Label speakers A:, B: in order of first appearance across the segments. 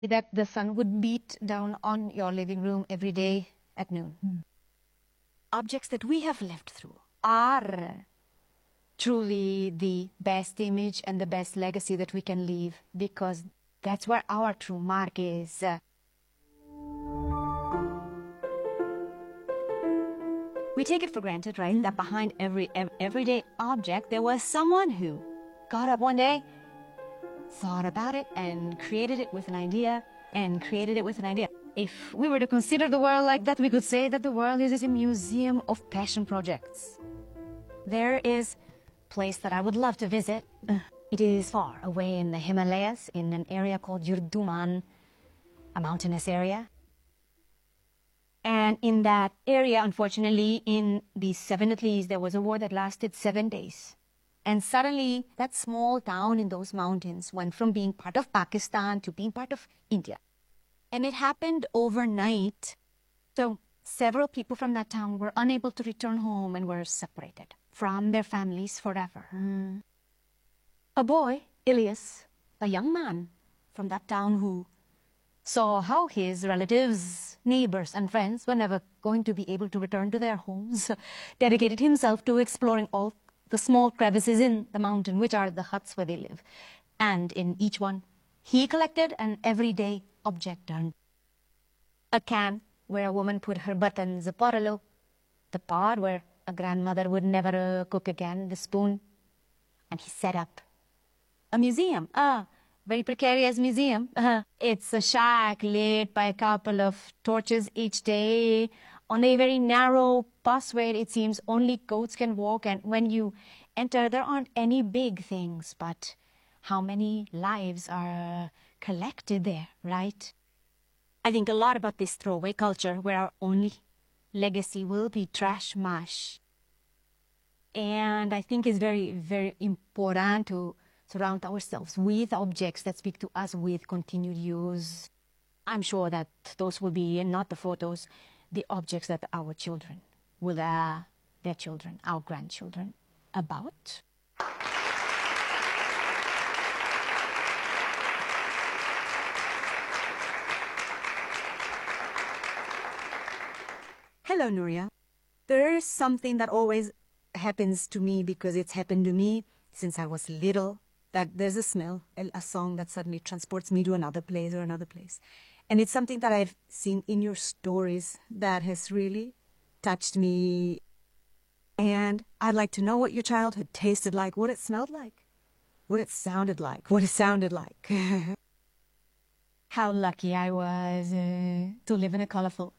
A: that the sun would beat down on your living room every day at noon. Objects that we have lived through are truly the best image and the best legacy that we can leave, because that's where our true mark is. We take it for granted, right, that behind every everyday object there was someone who got up one day, thought about it, and created it with an idea, If we were to consider the world like that, we could say that the world is a museum of passion projects. There is a place that I would love to visit. It is far away in the Himalayas, in an area called Yurduman, a mountainous area. And in that area, unfortunately, in the 70s, there was a war that lasted 7 days. And suddenly, that small town in those mountains went from being part of Pakistan to being part of India. And it happened overnight. So several people from that town were unable to return home and were separated from their families forever. A boy, Ilyas, a young man from that town who saw how his relatives, neighbors, and friends were never going to be able to return to their homes, dedicated himself to exploring all the small crevices in the mountain, which are the huts where they live. And in each one, he collected an everyday object. A can where a woman put her buttons, a poralo, the pot where a grandmother would never cook again, the spoon. And he set up a museum, very precarious museum. It's a shack lit by a couple of torches each day on a very narrow bus where it seems only goats can walk. And when you enter, there aren't any big things, but how many lives are collected there, right? I think a lot about this throwaway culture where our only legacy will be trash mash. And I think it's very, very important to surround ourselves with objects that speak to us with continued use. I'm sure that those will be, and not the photos, the objects that our children will, their children, our grandchildren, about. Hello, Nuria. There's something that always happens to me, because it's happened to me since I was little, that there's a smell, a song that suddenly transports me to another place or another place. And it's something that I've seen in your stories that has really touched me. And I'd like to know what your childhood tasted like, what it smelled like, what it sounded like, what it sounded like. How lucky I was to live in a colorful...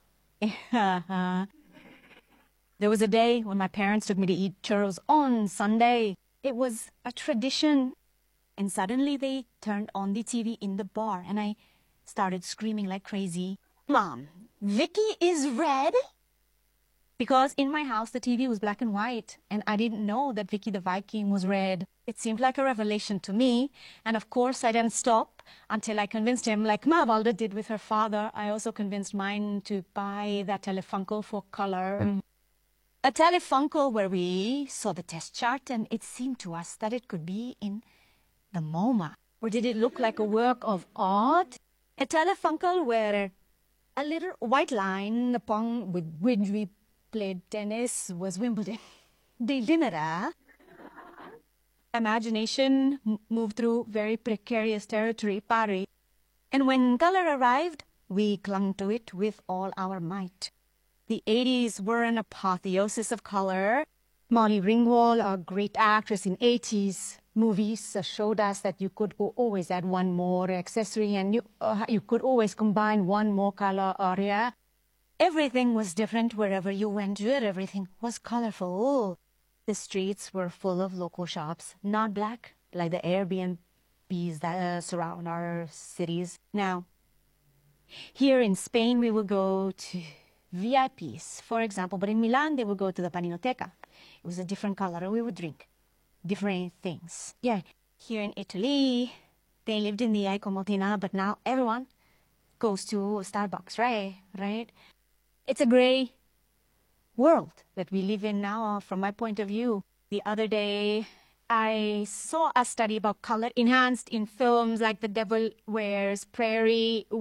A: There was a day when my parents took me to eat churros on Sunday. It was a tradition. And suddenly they turned on the TV in the bar, and I started screaming like crazy, "Mom, Vicky is red?" Because in my house, the TV was black and white, and I didn't know that Vicky the Viking was red. It seemed like a revelation to me. And of course, I didn't stop until I convinced him, like Mavalda did with her father. I also convinced mine to buy that Telefunkel for color. A Telefunkel where we saw the test chart, and it seemed to us that it could be in the MoMA. Or did it look like a work of art? A Telefunkel where a little white line upon with which we played tennis was Wimbledon. The winner. Imagination moved through very precarious territory, Pari. And when color arrived, we clung to it with all our might. The 80s were an apotheosis of color. Molly Ringwald, a great actress in 80s movies, showed us that you could always add one more accessory, and you could always combine one more color area. Everything was different wherever you went to it. Everything was colorful. The streets were full of local shops, not black, like the Airbnbs that surround our cities. Now, here in Spain, we will go to VIPs, for example, but in Milan, they would go to the Paninoteca. It was a different color. We would drink different things. Yeah, here in Italy, they lived in the Icon Maltina, but now everyone goes to Starbucks, right? It's a gray world that we live in now, from my point of view. The other day, I saw a study about color enhanced in films like The Devil Wears Prairie,